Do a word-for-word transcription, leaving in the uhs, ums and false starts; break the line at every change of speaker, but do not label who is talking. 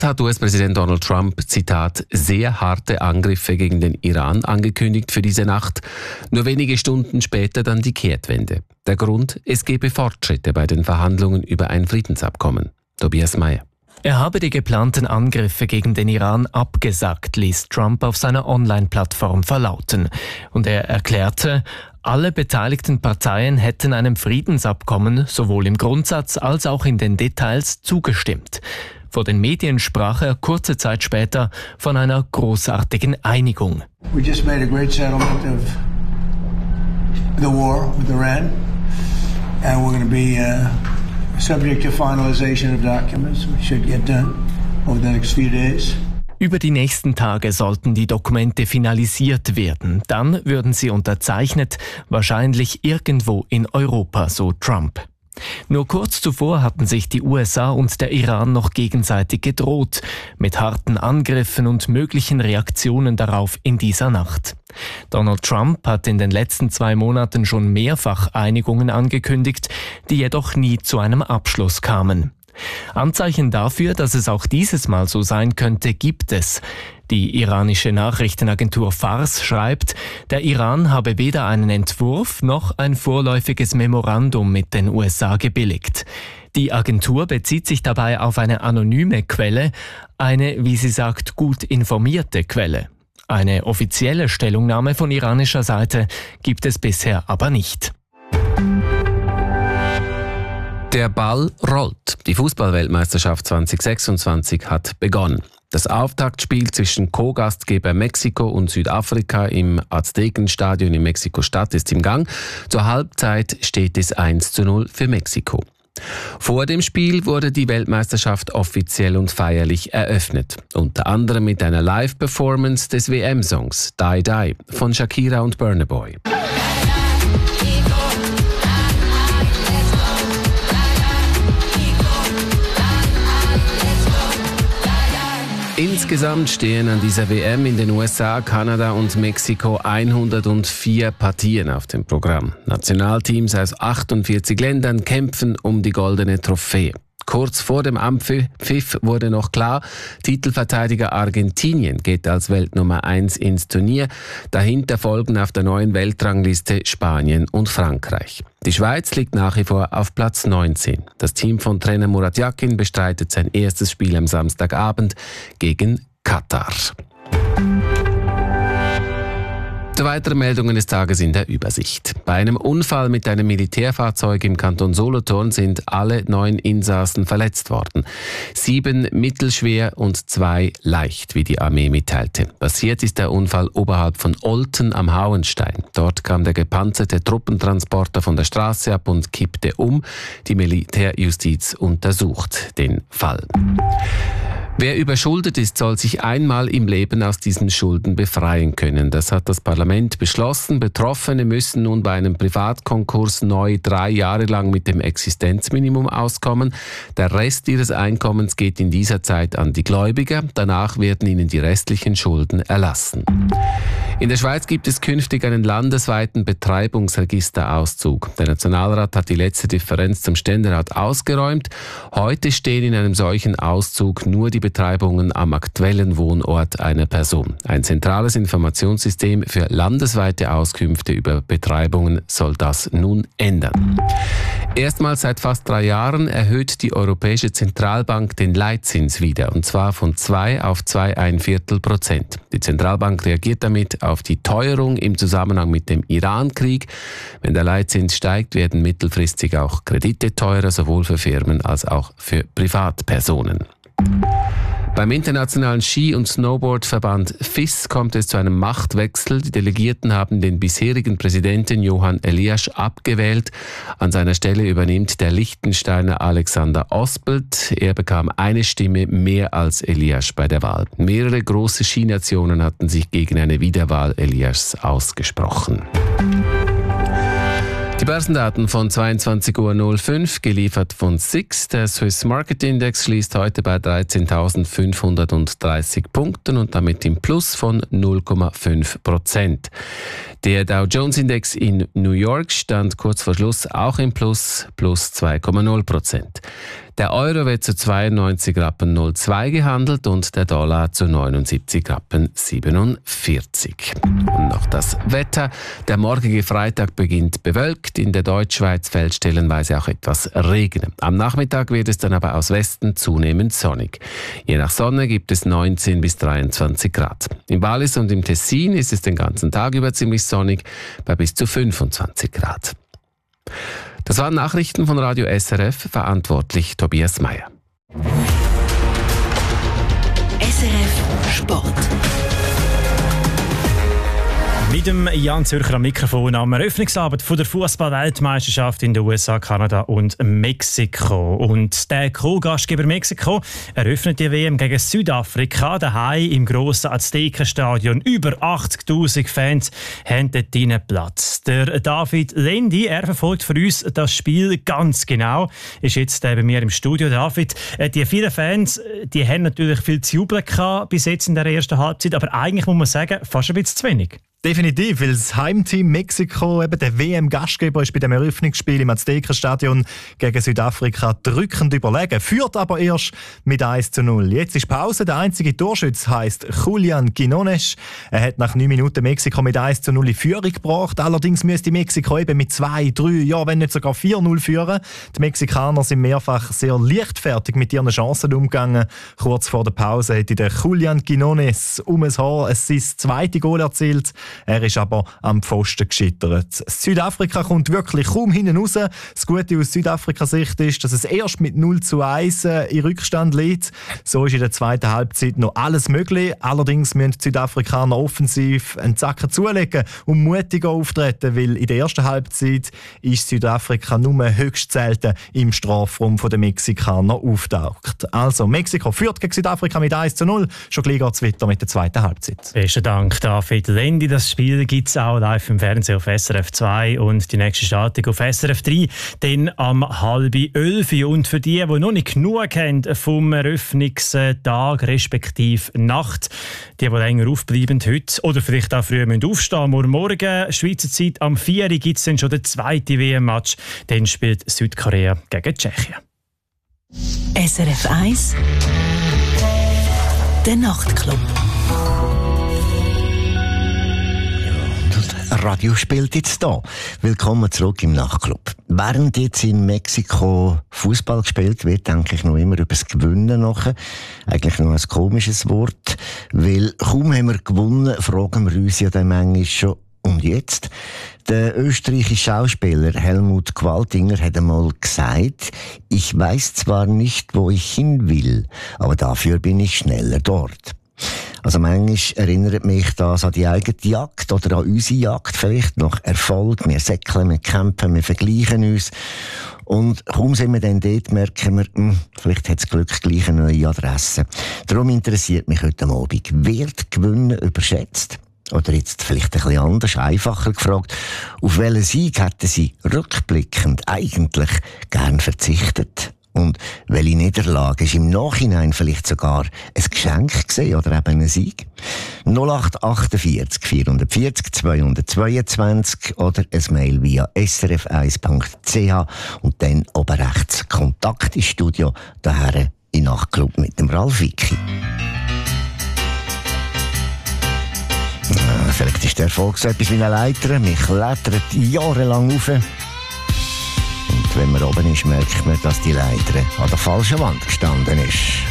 hat U S-Präsident Donald Trump, Zitat, sehr harte Angriffe gegen den Iran angekündigt für diese Nacht. Nur wenige Stunden später dann die Kehrtwende. Der Grund, es gebe Fortschritte bei den Verhandlungen über ein Friedensabkommen. Tobias Mayer.
Er habe die geplanten Angriffe gegen den Iran abgesagt, ließ Trump auf seiner Online-Plattform verlauten. Und er erklärte, alle beteiligten Parteien hätten einem Friedensabkommen sowohl im Grundsatz als auch in den Details zugestimmt. Vor den Medien sprach er kurze Zeit später von einer großartigen Einigung.
We just made a great settlement of the war with Iran, and we're going to be uh, subject to finalization of documents. We should get done over the next few days.
Über die nächsten Tage sollten die Dokumente finalisiert werden. Dann würden sie unterzeichnet, wahrscheinlich irgendwo in Europa, so Trump. Nur kurz zuvor hatten sich die U S A und der Iran noch gegenseitig gedroht, mit harten Angriffen und möglichen Reaktionen darauf in dieser Nacht. Donald Trump hat in den letzten zwei Monaten schon mehrfach Einigungen angekündigt, die jedoch nie zu einem Abschluss kamen. Anzeichen dafür, dass es auch dieses Mal so sein könnte, gibt es. Die iranische Nachrichtenagentur Fars schreibt, der Iran habe weder einen Entwurf noch ein vorläufiges Memorandum mit den U S A gebilligt. Die Agentur bezieht sich dabei auf eine anonyme Quelle, eine, wie sie sagt, gut informierte Quelle. Eine offizielle Stellungnahme von iranischer Seite gibt es bisher aber nicht.
Der Ball rollt. Die Fußball-Weltmeisterschaft zwanzig sechsundzwanzig hat begonnen. Das Auftaktspiel zwischen Co-Gastgeber Mexiko und Südafrika im Aztekenstadion in Mexiko-Stadt ist im Gang. Zur Halbzeit steht es eins zu null für Mexiko. Vor dem Spiel wurde die Weltmeisterschaft offiziell und feierlich eröffnet. Unter anderem mit einer Live-Performance des W M-Songs Die Die von Shakira und Burna Boy. Insgesamt stehen an dieser W M in den U S A, Kanada und Mexiko hundertvier Partien auf dem Programm. Nationalteams aus achtundvierzig Ländern kämpfen um die goldene Trophäe. Kurz vor dem Anpfiff wurde noch klar, Titelverteidiger Argentinien geht als Weltnummer eins ins Turnier. Dahinter folgen auf der neuen Weltrangliste Spanien und Frankreich. Die Schweiz liegt nach wie vor auf Platz neunzehn. Das Team von Trainer Murat Yakin bestreitet sein erstes Spiel am Samstagabend gegen Katar. Zu weiteren Meldungen des Tages in der Übersicht. Bei einem Unfall mit einem Militärfahrzeug im Kanton Solothurn sind alle neun Insassen verletzt worden. Sieben mittelschwer und zwei leicht, wie die Armee mitteilte. Passiert ist der Unfall oberhalb von Olten am Hauenstein. Dort kam der gepanzerte Truppentransporter von der Straße ab und kippte um. Die Militärjustiz untersucht den Fall. Wer überschuldet ist, soll sich einmal im Leben aus diesen Schulden befreien können. Das hat das Parlament beschlossen. Betroffene müssen nun bei einem Privatkonkurs neu drei Jahre lang mit dem Existenzminimum auskommen. Der Rest ihres Einkommens geht in dieser Zeit an die Gläubiger. Danach werden ihnen die restlichen Schulden erlassen. In der Schweiz gibt es künftig einen landesweiten Betreibungsregisterauszug. Der Nationalrat hat die letzte Differenz zum Ständerat ausgeräumt. Heute stehen in einem solchen Auszug nur die Betreibungen am aktuellen Wohnort einer Person. Ein zentrales Informationssystem für landesweite Auskünfte über Betreibungen soll das nun ändern. Erstmals seit fast drei Jahren erhöht die Europäische Zentralbank den Leitzins wieder, und zwar von zwei auf zwei Komma fünf Viertel Prozent. Die Zentralbank reagiert damit auf die Teuerung im Zusammenhang mit dem Iran-Krieg. Wenn der Leitzins steigt, werden mittelfristig auch Kredite teurer, sowohl für Firmen als auch für Privatpersonen. Beim internationalen Ski- und Snowboardverband F I S kommt es zu einem Machtwechsel. Die Delegierten haben den bisherigen Präsidenten Johann Eliasch abgewählt. An seiner Stelle übernimmt der Liechtensteiner Alexander Ospelt. Er bekam eine Stimme mehr als Eliasch bei der Wahl. Mehrere große Skinationen hatten sich gegen eine Wiederwahl Eliaschs ausgesprochen. Die Börsendaten von zweiundzwanzig Uhr null fünf, geliefert von S I X. Der Swiss Market Index schließt heute bei dreizehntausendfünfhundertdreißig Punkten und damit im Plus von null Komma fünf Prozent. Der Dow Jones Index in New York stand kurz vor Schluss auch im Plus, plus zwei Komma null Prozent. Der Euro wird zu zweiundneunzig Rappen null zwei gehandelt und der Dollar zu neunundsiebzig Rappen siebenundvierzig. Und noch das Wetter. Der morgige Freitag beginnt bewölkt. In der Deutschschweiz fällt stellenweise auch etwas Regen. Am Nachmittag wird es dann aber aus Westen zunehmend sonnig. Je nach Sonne gibt es neunzehn bis dreiundzwanzig Grad. Im Wallis und im Tessin ist es den ganzen Tag über ziemlich sonnig bei bis zu fünfundzwanzig Grad. Das waren Nachrichten von Radio S R F, verantwortlich Tobias Meyer.
S R F Sport.
Mit dem Jan Zürcher am Mikrofon am Eröffnungsabend von der Fußball-Weltmeisterschaft in den U S A, Kanada und Mexiko. Und der Co-Gastgeber Mexiko eröffnet die W M gegen Südafrika daheim im grossen Aztekenstadion. Über achtzigtausend Fans haben dort drinnen Platz. Der David Lendi, er verfolgt für uns das Spiel ganz genau, ist jetzt bei mir im Studio. David, die vielen Fans, die haben natürlich viel zu jubeln gehabt bis jetzt in der ersten Halbzeit, aber eigentlich muss man sagen, fast ein bisschen zu wenig.
Definitiv, weil das Heimteam Mexiko, eben der W M-Gastgeber, ist bei dem Eröffnungsspiel im Aztekenstadion gegen Südafrika drückend überlegen, führt aber erst mit eins zu null. Jetzt ist Pause, der einzige Torschütz heisst Julian Quinones. Er hat nach neun Minuten Mexiko mit eins zu null in Führung gebracht. Allerdings müsste Mexiko eben mit zwei, drei, ja wenn nicht sogar vier null führen. Die Mexikaner sind mehrfach sehr leichtfertig mit ihren Chancen umgegangen. Kurz vor der Pause hätte der Julian Quinones um ein Haar es sein zweites Goal erzielt. Er ist aber am Pfosten gescheitert. Südafrika kommt wirklich kaum hinten raus. Das Gute aus Südafrikas Sicht ist, dass es erst mit null zu eins in Rückstand liegt. So ist in der zweiten Halbzeit noch alles möglich. Allerdings müssen die Südafrikaner offensiv einen Zacken zulegen und mutiger auftreten, weil in der ersten Halbzeit ist Südafrika nur höchst selten im Strafraum der Mexikaner auftaucht. Also Mexiko führt gegen Südafrika mit eins zu null. Schon gleich geht es weiter mit der zweiten Halbzeit.
Besten Dank, David Lendi. Das Spiel gibt es auch live im Fernsehen auf S R F zwei und die nächste Startung auf S R F drei, dann am halb elf. Und für die, die noch nicht genug haben vom Eröffnungstag respektive Nacht, die, die länger aufbleiben heute oder vielleicht auch früher aufstehen müssen, morgen Schweizer Zeit am vier Uhr gibt es dann schon den zweiten W M-Match. Dann spielt Südkorea gegen Tschechien.
S R F eins Der Nachtclub.
Radio spielt jetzt da. Willkommen zurück im Nachtclub. Während jetzt in Mexiko Fußball gespielt wird, denke ich noch immer über das Gewinnen nach. Eigentlich noch ein komisches Wort, weil kaum haben wir gewonnen, fragen wir uns ja dann manchmal schon, und jetzt? Der österreichische Schauspieler Helmut Gwaltinger hat einmal gesagt, ich weiß zwar nicht, wo ich hin will, aber dafür bin ich schneller dort. Also manchmal erinnert mich das an die eigene Jagd oder an unsere Jagd vielleicht nach Erfolg. Wir säckeln, wir kämpfen, wir vergleichen uns. Und kaum sind wir dann dort, merken wir, mh, vielleicht hat das Glück gleich eine neue Adresse. Darum interessiert mich heute Abend, wird Gewinnen überschätzt? Oder jetzt vielleicht ein bisschen anders, einfacher gefragt, auf welchen Sieg hätten Sie rückblickend eigentlich gern verzichtet? Und welche Niederlage ist im Nachhinein vielleicht sogar ein Geschenk gewesen oder eben ein Sieg? null acht achtundvierzig vierhundertvierzig zweihundertzweiundzwanzig oder ein Mail via s r f eins punkt c h und dann oben rechts Kontakt ins Studio, daher in Nachtclub mit dem Ralf Wicki. Ja, vielleicht ist der Erfolg so etwas wie eine Leiter. Man klettert jahrelang rauf. Und wenn man oben ist, merkt man, dass die Leiter an der falschen Wand gestanden ist.